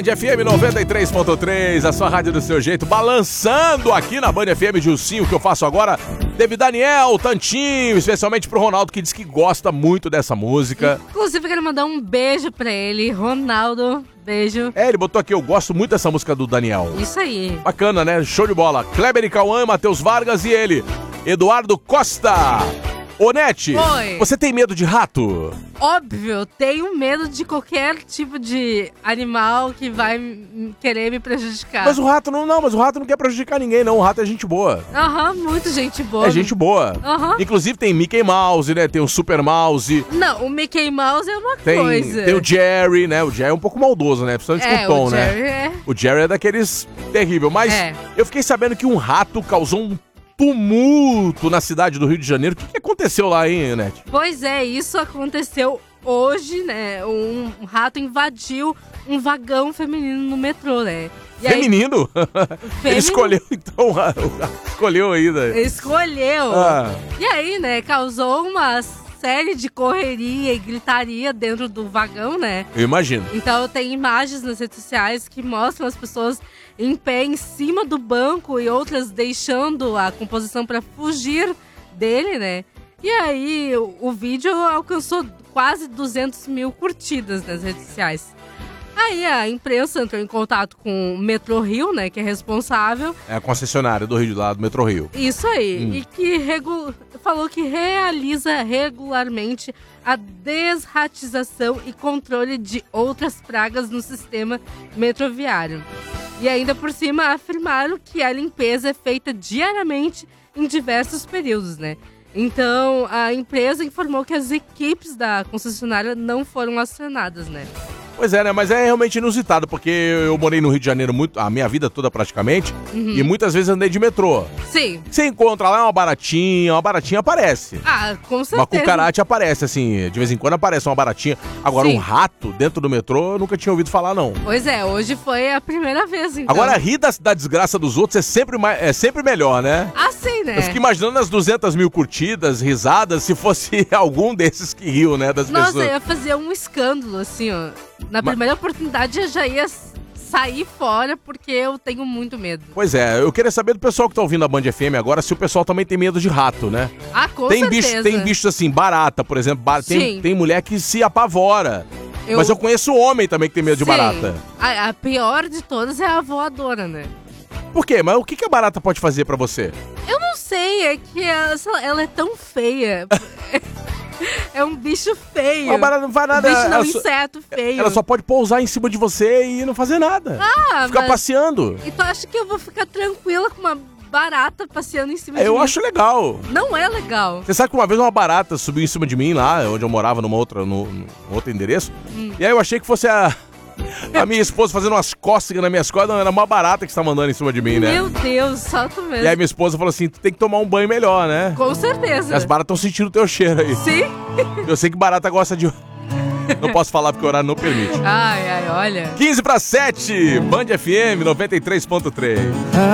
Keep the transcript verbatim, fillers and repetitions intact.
Band F M noventa e três ponto três, a sua rádio do seu jeito, balançando aqui na Band F M, Gilcinho, que eu faço agora. Teve Daniel, Tantinho, especialmente pro Ronaldo, que diz que gosta muito dessa música. Inclusive, eu quero mandar um beijo pra ele, Ronaldo, beijo. É, ele botou aqui, eu gosto muito dessa música do Daniel. Isso aí. Bacana, né? Show de bola. Kleber e Cauã, Matheus Vargas e ele, Eduardo Costa. Ô, Nete, Oi. Você tem medo de rato? Óbvio, tenho medo de qualquer tipo de animal que vai m- querer me prejudicar. Mas o rato não, não, mas o rato não quer prejudicar ninguém, não. O rato é gente boa. Aham, muito gente boa. É gente boa. Aham. Inclusive tem Mickey Mouse, né? Tem o Super Mouse. Não, o Mickey Mouse é uma Tem, coisa. tem o Jerry, né? O Jerry é um pouco maldoso, né? Principalmente É, com o Tom, o Jerry né? é... O Jerry é daqueles terrível. Mas É. eu fiquei sabendo que um rato causou um tumulto na cidade do Rio de Janeiro. O que, que aconteceu lá, hein, Nete? Pois é, isso aconteceu hoje, né? Um, um rato invadiu um vagão feminino no metrô, né? E aí- Feminino? Ele Fêmea- escolheu, então, o rato escolheu ainda. Escolheu. Ah. E aí, né, causou uma série de correria e gritaria dentro do vagão, né? Eu imagino. Então tem imagens nas redes sociais que mostram as pessoas em pé em cima do banco e outras deixando a composição para fugir dele, né? E aí o, o vídeo alcançou quase duzentas mil curtidas nas redes sociais. Aí a imprensa entrou em contato com o Metrô Rio, né, que é responsável. É a concessionária do Rio de lá, do Metrô Rio. Isso aí. Hum. E que regu... falou que realiza regularmente a desratização e controle de outras pragas no sistema metroviário. E ainda por cima afirmaram que a limpeza é feita diariamente em diversos períodos, né? Então a empresa informou que as equipes da concessionária não foram acionadas, né? Pois é, né? Mas é realmente inusitado, porque eu morei no Rio de Janeiro muito, a minha vida toda praticamente, Uhum. e muitas vezes andei de metrô. Sim. Você encontra lá uma baratinha, uma baratinha aparece. Ah, com Uma certeza. cucarate aparece, assim, de vez em quando aparece uma baratinha. Agora, Sim. um rato dentro do metrô, eu nunca tinha ouvido falar, não. Pois é, hoje foi a primeira vez, então. Agora, rir da, da desgraça dos outros é sempre, mais, é sempre melhor, né? Assim, né? Eu fico imaginando as duzentas mil curtidas, risadas, se fosse algum desses que riu, né, das Nossa, pessoas. eu ia fazer um escândalo, assim, ó. Na Mas- primeira oportunidade eu já ia s- sair fora porque eu tenho muito medo. Pois é, eu queria saber do pessoal que tá ouvindo a Band F M agora se o pessoal também tem medo de rato, né? Ah, com tem certeza. bicho, tem bichos assim, barata, por exemplo. Bar- tem, Sim. tem mulher que se apavora. Eu- Mas eu conheço homem também que tem medo de Sim. barata. A, a pior de todas é a voadora, né? Por quê? Mas o que, que a barata pode fazer pra você? Eu não sei, é que ela, sei lá, ela é tão feia. É um bicho feio. A barata não faz Um nada. bicho não, ela, só, inseto feio. ela só pode pousar em cima de você e não fazer nada. Ah, Ficar mas... passeando. E tu acha que eu vou ficar tranquila com uma barata passeando em cima de Eu mim? acho legal. Não é legal. Você sabe que uma vez uma barata subiu em cima de mim lá, onde eu morava, numa outra, no, no outro endereço. Hum. E aí eu achei que fosse a, a minha esposa fazendo umas cócegas nas minhas costas. Não, era uma barata que está mandando em cima de mim, né? Meu Deus, solta mesmo. E aí minha esposa falou assim, tu tem que tomar um banho melhor, né? Com certeza. E as baratas estão sentindo o teu cheiro aí. Sim. Eu sei que barata gosta de... Não posso falar porque o horário não permite. Ai, ai, olha. quinze para sete, Band F M noventa e três ponto três.